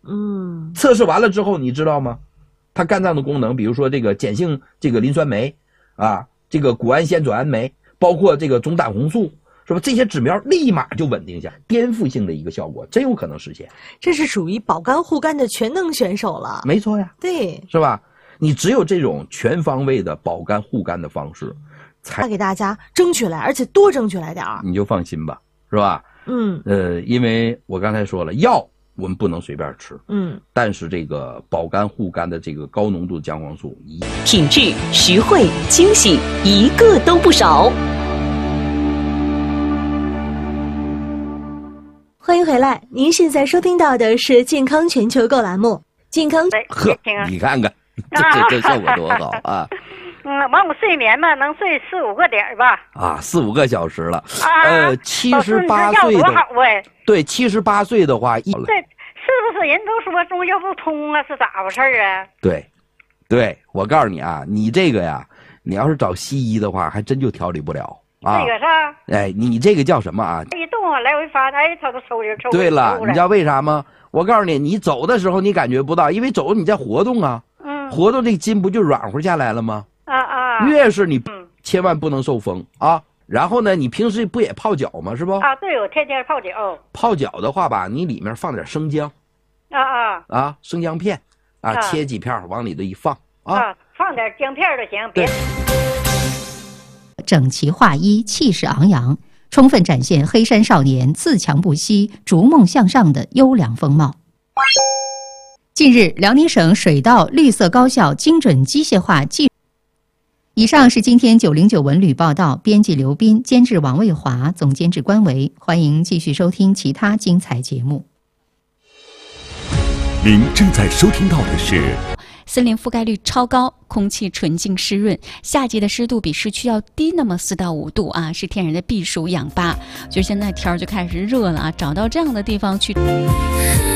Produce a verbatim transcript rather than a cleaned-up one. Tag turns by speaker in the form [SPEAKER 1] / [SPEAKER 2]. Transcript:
[SPEAKER 1] 嗯，
[SPEAKER 2] 测试完了之后，你知道吗？它肝脏的功能，比如说这个碱性这个磷酸酶啊，这个谷氨酰转氨酶，包括这个总胆红素，是吧？这些指标立马就稳定下，颠覆性的一个效果，真有可能实现。
[SPEAKER 1] 这是属于保肝护肝的全能选手了。
[SPEAKER 2] 没错呀，
[SPEAKER 1] 对，
[SPEAKER 2] 是吧？你只有这种全方位的保肝护肝的方式，才
[SPEAKER 1] 给大家争取来，而且多争取来点儿。
[SPEAKER 2] 你就放心吧，是吧？
[SPEAKER 1] 嗯，
[SPEAKER 2] 呃，因为我刚才说了，药我们不能随便吃，
[SPEAKER 1] 嗯，
[SPEAKER 2] 但是这个保肝护肝的这个高浓度的姜黄素，一
[SPEAKER 3] 品质、实惠、惊喜，一个都不少。
[SPEAKER 1] 欢迎回来，您现在收听到的是健康全球购栏目。健康
[SPEAKER 2] 呵，你看看，这这这效果多好啊！
[SPEAKER 4] 嗯，完我睡眠嘛，能睡四五个点儿吧？
[SPEAKER 2] 啊，四五个小时了。
[SPEAKER 4] 啊，
[SPEAKER 2] 呃，七十八岁的，
[SPEAKER 4] 多好哎！
[SPEAKER 2] 对，七十八岁的话，一
[SPEAKER 4] 对，是不是人都说中药不通啊？是咋回事啊？
[SPEAKER 2] 对，对，我告诉你啊，你这个呀，你要是找西医的话，还真就调理不了啊。
[SPEAKER 4] 这个是？
[SPEAKER 2] 哎，你这个叫什么啊？
[SPEAKER 4] 一动啊，来回发，哎，他都抽筋抽。
[SPEAKER 2] 对了，你知道为啥吗？我告诉你，你走的时候你感觉不到，因为走你在活动啊，
[SPEAKER 4] 嗯，
[SPEAKER 2] 活动这个筋不就软和下来了吗？
[SPEAKER 4] 啊啊，
[SPEAKER 2] 越是你
[SPEAKER 4] 嗯
[SPEAKER 2] 千万不能受风啊。然后呢，你平时不也泡脚吗？是不？
[SPEAKER 4] 啊，对，我天天泡脚。
[SPEAKER 2] 泡脚的话吧，你里面放点生姜，
[SPEAKER 4] 啊啊
[SPEAKER 2] 啊，生姜片，啊，
[SPEAKER 4] 啊
[SPEAKER 2] 切几片往里头一放啊，
[SPEAKER 4] 啊，放点姜片就行，别。
[SPEAKER 5] 整齐划一，气势昂扬，充分展现黑山少年自强不息、逐梦向上的优良风貌。近日，辽宁省水稻绿色高效精准机械化技以上是今天九零九文旅报道，编辑刘斌，监制王卫华，总监制关维。欢迎继续收听其他精彩节目。
[SPEAKER 6] 您正在收听到的是
[SPEAKER 7] 森林覆盖率超高，空气纯净湿润，夏季的湿度比市区要低那么四到五度啊，是天然的避暑氧吧。就现在天儿就开始热了啊，找到这样的地方去。